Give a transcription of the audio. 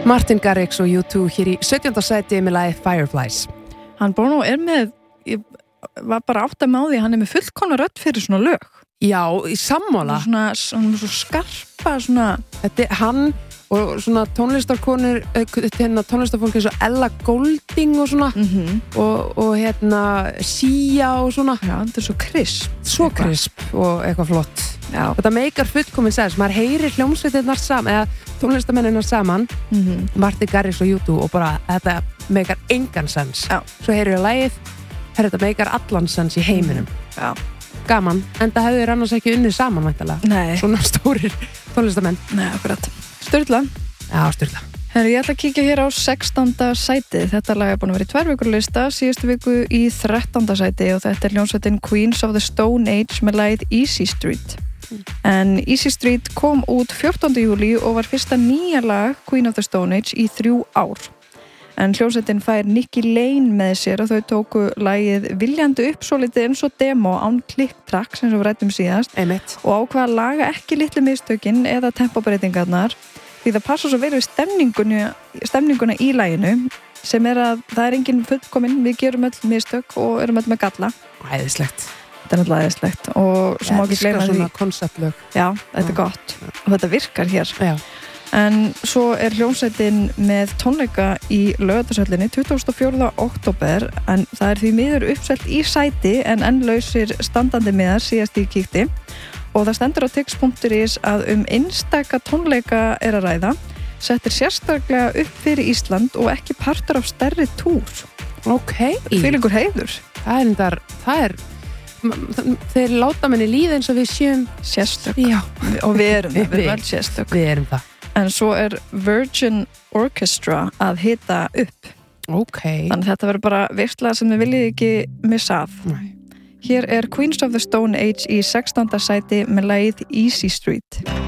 Martin Garrix og U2 hér í 17. sæti með lagið Fireflies. Hann Bono með, ég var bara átt að með á því, hann með fullkomna rödd fyrir svona lög. Já, í sammála. Svona svo skarpa, svona. Þetta er hann og svona tónlistarkonur, tónlistarfólk eins og Ella Golding og svona og Sia og svona. Já, þetta svo krisp. Svo krisp og eitthvað flott. Já. Þetta meikar fullkomin sens. Maður heyrir hljómsveitirnar saman, eða tónlistarmenninnar saman, Martin Garrix og U2 og bara þetta meikar engan sens. Já. Svo heyrir við lagið, þetta meikar allan sens í heiminum. Já. Gaman, en það hefur annars ekki unnið saman væntanlega. Nei. Svona stórir tónlistamenn. Nei, akkurat. Sturla. Já, Sturla. Herri, ég ætla að kíkja hér á 16. sæti. Þetta lag er búin að vera í 2 vikur lista, síðustu viku í 13. sæti og þetta er hljómsveitin Queens of the Stone Age með lagið Easy Street. En Easy Street kom út 14. júlí og var fyrsta nýja lag Queen of the Stone Age í 3 ár. En hljómsveitin fær Nikki Lane með sér og þau tóku lagið viljandi upp svo litið eins og demo án klikktrakt sem við ræddum síðast. Einmitt. Og ákvað að laga ekki litlu mistökin eða tempóbreytingarnar því það passa svo vel við stemninguna í laginu sem er að það er engin fullkomin, við gerum öll mistök og erum öll með galla. Æðislegt. Þetta er náttúrulega æðislegt og svo má ekki gleyma því. Svona konceptlög. Já, þetta er gott og þetta virkar hér. Já. En svo er hljómsveitin með tónleika í Laugardalshöllinni 24. október en það er því miður uppselt í sæti en enn lausir standandi miðar síðast í kíkti og það stendur á tix.is að einstaka tónleika er að ræða settir sérstaklega upp fyrir Ísland og ekki partur af stærri túr. Ok. Fylgur heiður. Það er þeir láta manni líða eins og við séum sérstök. Já. Og við erum vel sérstök. Við erum það. En svo er Virgin Orchestra að hita upp. Ok. Þannig þetta verður bara veistla sem þið viljið ekki missa af. Nei. Hér er Queens of the Stone Age í 16. sæti með lagið Easy Street.